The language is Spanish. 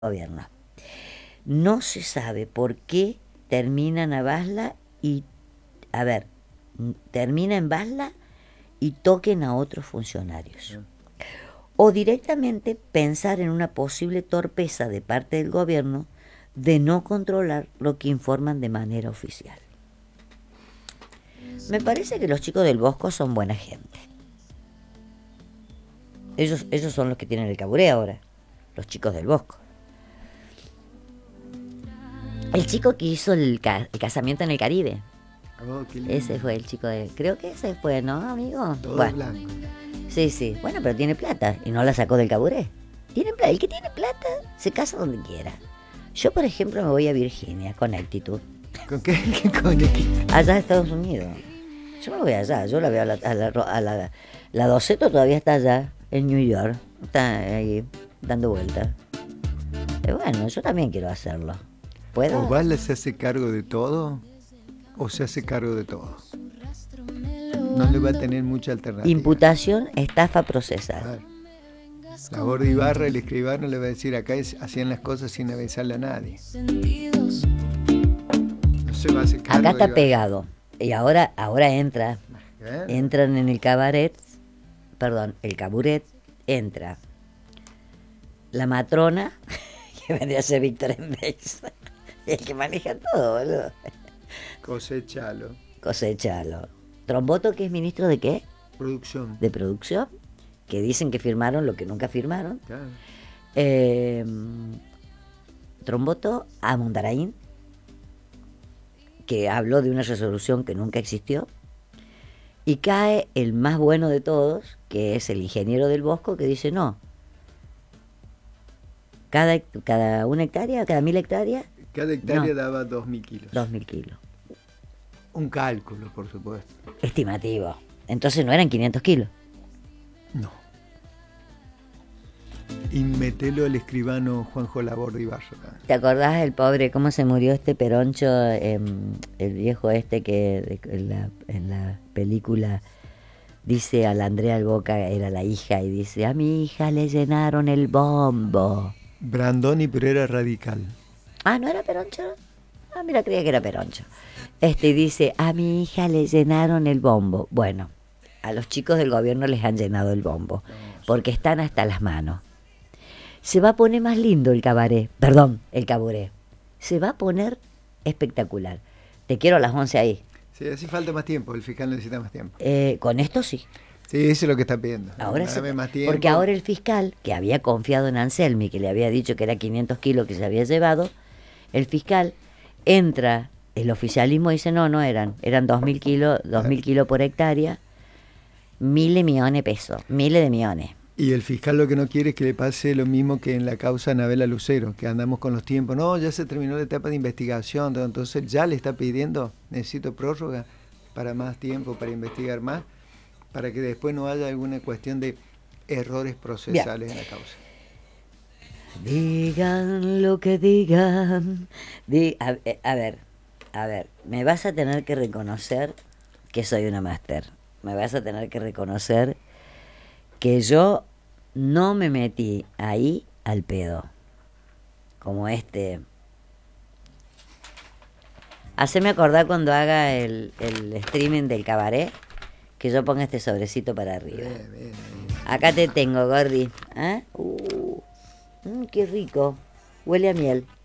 gobierno. No se sabe por qué terminan a Basla y, a ver, termina en Basla y toquen a otros funcionarios. O directamente pensar en una posible torpeza de parte del gobierno de no controlar lo que informan de manera oficial. Me parece que los chicos del Bosco son buena gente. Ellos son los que tienen el caburé ahora, los chicos del Bosco. El chico que hizo el casamiento en el Caribe. Oh, qué lindo. Ese fue el chico de... Creo que ese fue, ¿no, amigo? Todo Bueno, blanco. sí. Bueno, pero tiene plata y no la sacó del caburé. Tiene plata. El que tiene plata se casa donde quiera. Yo, por ejemplo, me voy a Virginia, Connecticut. ¿Con qué? ¿Con qué? Allá a Estados Unidos. Yo me voy allá. Yo la veo la Doceto todavía está allá, en New York. Está ahí dando vueltas. Y bueno, yo también quiero hacerlo. ¿Puedo? ¿Obala se hace cargo de todo o se hace cargo de todo? No le va a tener mucha alternativa. Imputación, estafa procesal. Claro. La Borda Ibarra, el escribano, le va a decir acá hacían las cosas sin avisarle a nadie. No se va a hacer cargo Acá está de pegado. Y ahora entran en el cabaret, perdón, el caburet, entra la matrona, que vendría a ser Víctor Envex, el que maneja todo, boludo. Cosechalo. Cosechalo. Tromboto, que es ministro de qué? Producción. De producción, que dicen que firmaron lo que nunca firmaron. Claro. Tromboto a Mundarain, que habló de una resolución que nunca existió. Y cae el más bueno de todos, que es el ingeniero del Bosco, que dice no. Cada una hectárea, cada 1000 hectáreas. Cada hectárea No. daba 2.000 kilos. 2000 kilos. Un cálculo, por supuesto. Estimativo. Entonces no eran 500 kilos. No. Y metelo al escribano Juanjo La Borda Ibarra. ¿Te acordás del pobre, cómo se murió este Peroncho, el viejo este que en la película dice a la Andrea Alboca, era la hija, y dice, a mi hija le llenaron el bombo? Brandoni, pero era radical. Ah, ¿no era Peroncho? Ah, mira, creía que era Peroncho. Dice, a mi hija le llenaron el bombo. Bueno, a los chicos del gobierno les han llenado el bombo, porque están hasta las manos. Se va a poner más lindo el cabaret, perdón, el caburé. Se va a poner espectacular. Te quiero a las 11 ahí. Sí, hace falta más tiempo, el fiscal necesita más tiempo. Con esto sí. Sí, eso es lo que está pidiendo. Ahora sí, dame más tiempo. porque ahora el fiscal, que había confiado en Anselmi, que le había dicho que era 500 kilos que se había llevado, el fiscal entra, el oficialismo dice, no eran 2.000 kilos, 2.000 kilos por hectárea, miles de millones de pesos, miles de millones. Y el fiscal lo que no quiere es que le pase lo mismo que en la causa Anabela Lucero, que andamos con los tiempos. No, ya se terminó la etapa de investigación, entonces ya le está pidiendo, necesito prórroga para más tiempo, para investigar más, para que después no haya alguna cuestión de errores procesales en la causa. Digan lo que digan. A ver, me vas a tener que reconocer que soy una máster. Me vas a tener que reconocer que yo no me metí ahí al pedo. Como Haceme acordar cuando haga el streaming del cabaret, que yo ponga este sobrecito para arriba. Bien. Acá te tengo, Gordi. ¿Eh? Qué rico. Huele a miel.